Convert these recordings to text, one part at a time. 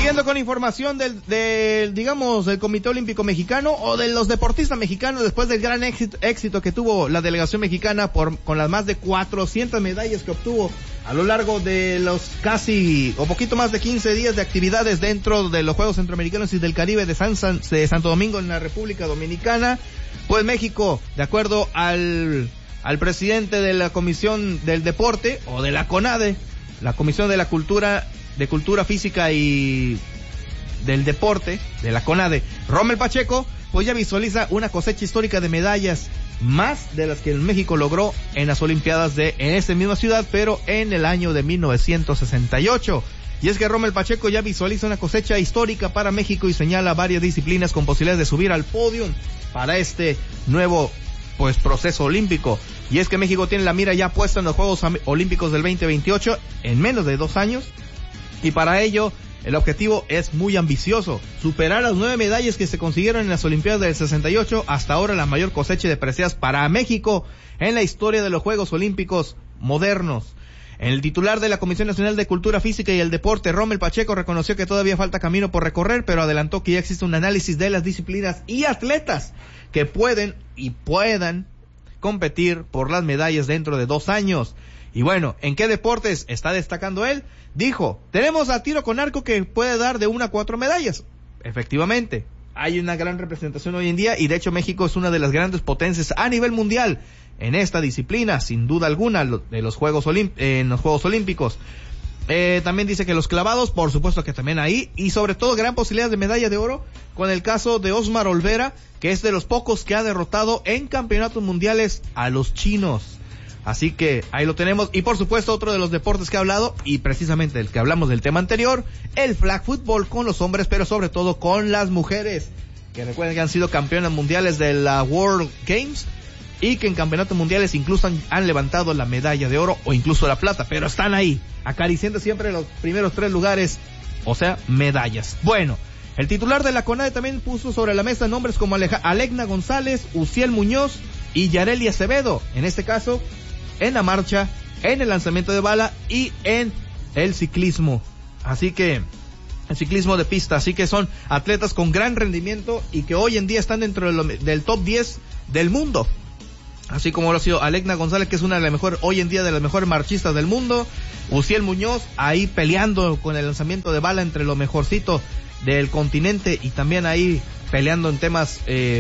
Siguiendo con información del Comité Olímpico Mexicano o de los deportistas mexicanos, después del gran éxito que tuvo la delegación mexicana con las más de 400 medallas que obtuvo a lo largo de los casi o poquito más de 15 días de actividades dentro de los Juegos Centroamericanos y del Caribe de Santo Domingo en la República Dominicana, pues México, de acuerdo al presidente de la Comisión del Deporte o de la CONADE, la Comisión de la Cultura Física y del Deporte de la CONADE, Rommel Pacheco, pues ya visualiza una cosecha histórica de medallas, más de las que México logró en las Olimpiadas en esa misma ciudad, pero en el año de 1968. Y es que Rommel Pacheco ya visualiza una cosecha histórica para México y señala varias disciplinas con posibilidades de subir al podio para este nuevo proceso olímpico. Y es que México tiene la mira ya puesta en los Juegos Olímpicos del 2028 en menos de 2 años. Y para ello, el objetivo es muy ambicioso: superar las 9 medallas que se consiguieron en las Olimpiadas del 68, hasta ahora la mayor cosecha de preseas para México en la historia de los Juegos Olímpicos modernos. El titular de la Comisión Nacional de Cultura Física y el Deporte, Rommel Pacheco, reconoció que todavía falta camino por recorrer, pero adelantó que ya existe un análisis de las disciplinas y atletas que puedan competir por las medallas dentro de 2 años. Y bueno, ¿en qué deportes está destacando él? Dijo, tenemos a tiro con arco que puede dar de 1 a 4 medallas. Efectivamente, hay una gran representación hoy en día y de hecho México es una de las grandes potencias a nivel mundial en esta disciplina, sin duda alguna, de los Juegos Olímpicos. También dice que los clavados, por supuesto que también ahí, y sobre todo gran posibilidad de medalla de oro, con el caso de Osmar Olvera, que es de los pocos que ha derrotado en campeonatos mundiales a los chinos. Así que ahí lo tenemos. Y por supuesto otro de los deportes que ha hablado, y precisamente el que hablamos del tema anterior, el flag football con los hombres, pero sobre todo con las mujeres, que recuerden que han sido campeonas mundiales de la World Games y que en campeonatos mundiales incluso han levantado la medalla de oro o incluso la plata, pero están ahí acariciando siempre los primeros 3 lugares, o sea, medallas. Bueno, el titular de la CONADE también puso sobre la mesa nombres como Alegna González, Uciel Muñoz y Yareli Acevedo, en este caso en la marcha, en el lanzamiento de bala y en el ciclismo. Así que el ciclismo de pista, así que son atletas con gran rendimiento y que hoy en día están dentro del top 10 del mundo. Así como lo ha sido Alegna González, que es una de las mejores, hoy en día de las mejores marchistas del mundo. Uciel Muñoz, ahí peleando con el lanzamiento de bala entre lo mejorcito del continente y también ahí peleando en temas,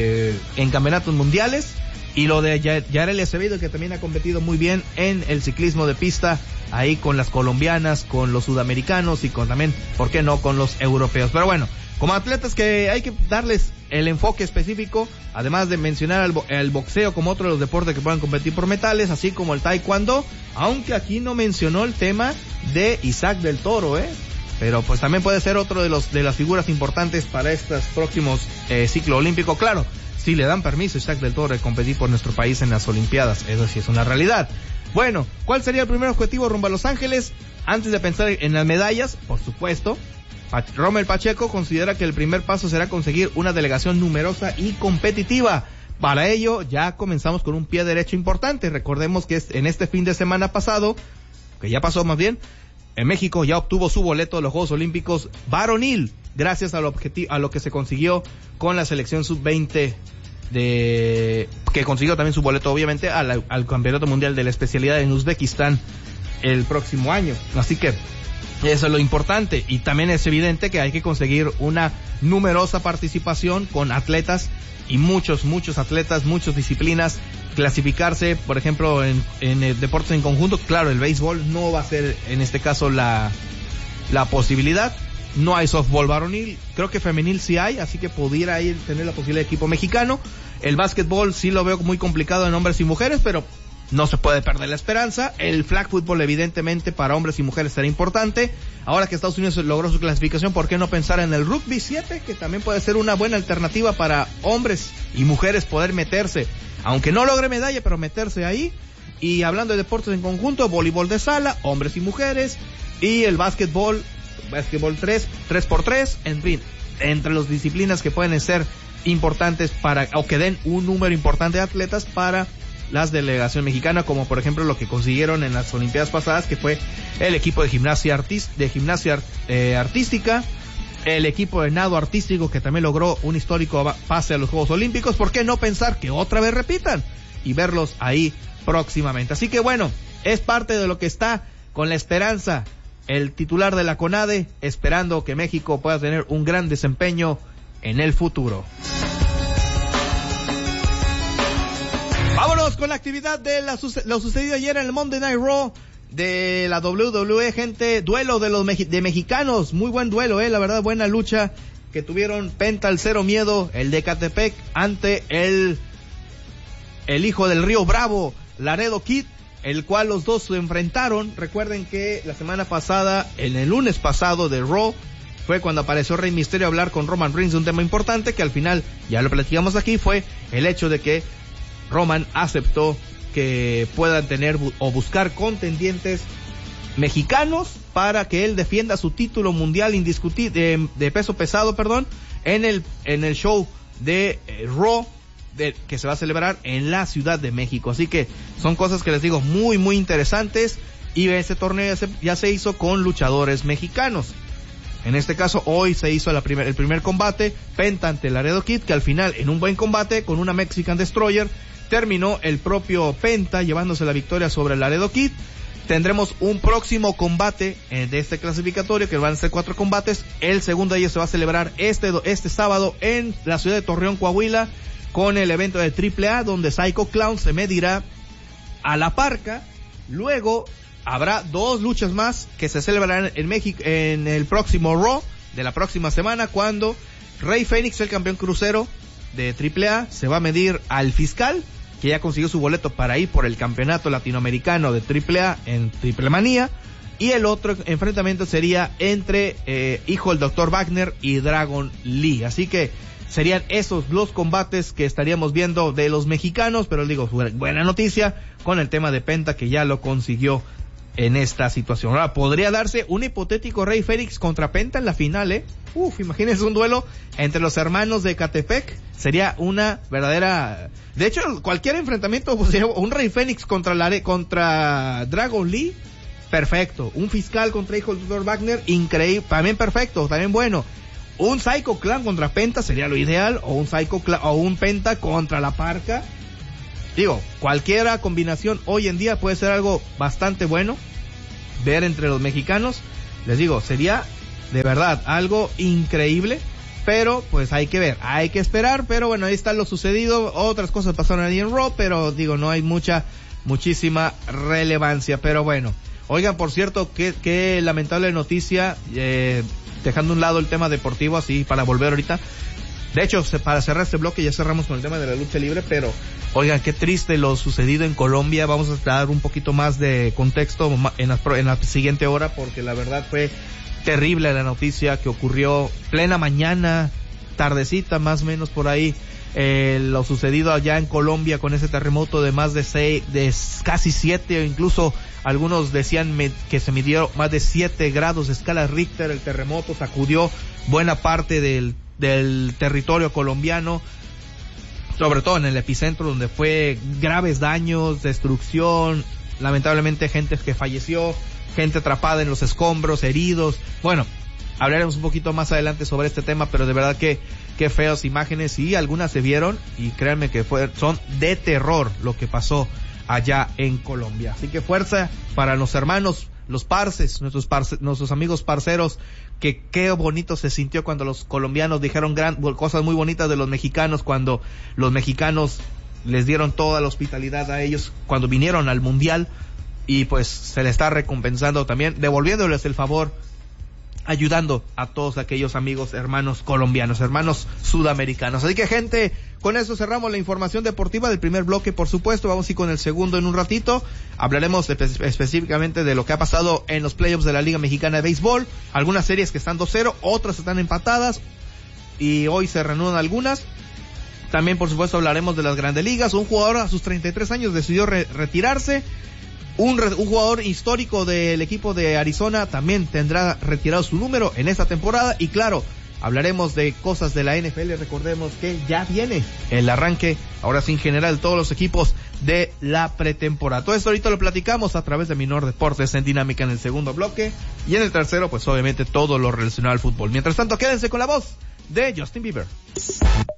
en campeonatos mundiales. Y lo de Yareli Acevedo, que también ha competido muy bien en el ciclismo de pista, ahí con las colombianas, con los sudamericanos y con también, ¿por qué no?, con los europeos. Pero bueno, como atletas que hay que darles el enfoque específico, además de mencionar el boxeo como otro de los deportes que puedan competir por metales, así como el taekwondo, aunque aquí no mencionó el tema de Isaac del Toro, pero pues también puede ser otro de las figuras importantes para estos próximos ciclo olímpico. Claro, si le dan permiso a Isaac del Toro de competir por nuestro país en las Olimpiadas, eso sí es una realidad. Bueno, ¿cuál sería el primer objetivo rumbo a Los Ángeles? Antes de pensar en las medallas, por supuesto, Rommel Pacheco considera que el primer paso será conseguir una delegación numerosa y competitiva. Para ello, ya comenzamos con un pie derecho importante. Recordemos que en este fin de semana pasado, que ya pasó más bien, en México ya obtuvo su boleto a los Juegos Olímpicos varonil, gracias a lo que se consiguió con la selección sub-20 que consiguió también su boleto obviamente al Campeonato Mundial de la especialidad en Uzbekistán el próximo año. Así que eso es lo importante, y también es evidente que hay que conseguir una numerosa participación con atletas y muchos atletas, muchas disciplinas, clasificarse, por ejemplo, en deportes en conjunto. Claro, el béisbol no va a ser en este caso la posibilidad. No hay softball varonil, creo que femenil sí hay, así que pudiera ir tener la posibilidad de equipo mexicano. El básquetbol sí lo veo muy complicado en hombres y mujeres, pero no se puede perder la esperanza. El flag football evidentemente para hombres y mujeres será importante. Ahora que Estados Unidos logró su clasificación, ¿por qué no pensar en el rugby 7? Que también puede ser una buena alternativa para hombres y mujeres poder meterse, aunque no logre medalla, pero meterse ahí. Y hablando de deportes en conjunto, voleibol de sala, hombres y mujeres, y el básquetbol 3x3, en fin, entre las disciplinas que pueden ser importantes o que den un número importante de atletas para la delegación mexicana, como por ejemplo lo que consiguieron en las Olimpiadas pasadas, que fue el equipo de gimnasia artística, el equipo de nado artístico que también logró un histórico pase a los Juegos Olímpicos. ¿Por qué no pensar que otra vez repitan y verlos ahí próximamente? Así que bueno, es parte de lo que está con la esperanza el titular de la CONADE, esperando que México pueda tener un gran desempeño en el futuro. Vámonos con la actividad de lo sucedido ayer en el Monday Night Raw de la WWE, gente. Duelo de los de mexicanos, muy buen duelo, la verdad, buena lucha que tuvieron Penta, el Cero Miedo, el de Ecatepec, ante el hijo del Río Bravo, Laredo Kid, el cual los dos se enfrentaron. Recuerden que la semana pasada, en el lunes pasado de Raw, fue cuando apareció Rey Mysterio a hablar con Roman Reigns de un tema importante que al final, ya lo platicamos aquí, fue el hecho de que Roman aceptó que puedan tener o buscar contendientes mexicanos para que él defienda su título mundial indiscutible de peso pesado, en el show de Raw que se va a celebrar en la Ciudad de México. Así que son cosas que les digo muy muy interesantes, y ese torneo ya se hizo con luchadores mexicanos. En este caso hoy se hizo el primer combate, Penta ante Laredo Kid, que al final en un buen combate con una Mexican Destroyer terminó el propio Penta llevándose la victoria sobre Laredo Kid. Tendremos un próximo combate de este clasificatorio, que van a ser 4 combates. El segundo de ellos se va a celebrar este sábado en la ciudad de Torreón, Coahuila, con el evento de AAA, donde Psycho Clown se medirá a La Parca. Luego habrá 2 luchas más que se celebrarán en México en el próximo Raw de la próxima semana, cuando Rey Fénix, el campeón crucero de AAA, se va a medir al Fiscal, que ya consiguió su boleto para ir por el campeonato latinoamericano de AAA en Triple Manía. Y el otro enfrentamiento sería entre Hijo del Dr. Wagner y Dragon Lee. Así que serían esos los combates que estaríamos viendo de los mexicanos, pero digo, buena noticia con el tema de Penta, que ya lo consiguió en esta situación. Ahora, podría darse un hipotético Rey Fénix contra Penta en la final, imagínense un duelo entre los hermanos de Ecatepec. Sería una verdadera... De hecho, cualquier enfrentamiento, pues, sería un Rey Fénix contra Dragon Lee, perfecto. Un Fiscal contra Hijo del Dr. Wagner, increíble, también perfecto, también bueno. Un Psycho Clan contra Penta sería lo ideal, o un Penta contra La Parca. Digo, cualquiera combinación hoy en día puede ser algo bastante bueno ver entre los mexicanos. Les digo, sería de verdad algo increíble, pero pues hay que ver, hay que esperar. Pero bueno, ahí está lo sucedido. Otras cosas pasaron ahí en Raw, pero digo, no hay muchísima relevancia. Pero bueno, oigan, por cierto, qué lamentable noticia, dejando a un lado el tema deportivo, así para volver ahorita. De hecho, para cerrar este bloque ya cerramos con el tema de la lucha libre, pero oigan, qué triste lo sucedido en Colombia. Vamos a dar un poquito más de contexto en la siguiente hora, porque la verdad fue terrible la noticia que ocurrió plena mañana, tardecita más o menos por ahí, lo sucedido allá en Colombia con ese terremoto de casi 7, o incluso algunos decían que se midió más de 7 grados de escala Richter. El terremoto sacudió buena parte del territorio colombiano, sobre todo en el epicentro, donde fue graves daños, destrucción, lamentablemente gente que falleció, gente atrapada en los escombros, heridos. Bueno, hablaremos un poquito más adelante sobre este tema, pero de verdad que qué feas imágenes, y algunas se vieron, y créanme que son de terror lo que pasó allá en Colombia. Así que fuerza para los hermanos, los parces, nuestros amigos parceros, que qué bonito se sintió cuando los colombianos dijeron cosas muy bonitas de los mexicanos, cuando los mexicanos les dieron toda la hospitalidad a ellos cuando vinieron al mundial, y pues se les está recompensando también, devolviéndoles el favor, ayudando a todos aquellos amigos, hermanos colombianos, hermanos sudamericanos. Así que, gente, con eso cerramos la información deportiva del primer bloque. Por supuesto, vamos a ir con el segundo en un ratito. Hablaremos específicamente de lo que ha pasado en los playoffs de la Liga Mexicana de Béisbol. Algunas series que están 2-0, otras están empatadas, y hoy se reanudan algunas. También, por supuesto, hablaremos de las Grandes Ligas. Un jugador a sus 33 años decidió retirarse. Un jugador histórico del equipo de Arizona también tendrá retirado su número en esta temporada. Y claro, hablaremos de cosas de la NFL. Recordemos que ya viene el arranque, ahora sí en general, todos los equipos de la pretemporada. Todo esto ahorita lo platicamos a través de Minor Deportes en Dinámica en el segundo bloque, y en el tercero pues obviamente todo lo relacionado al fútbol. Mientras tanto, quédense con la voz de Justin Bieber.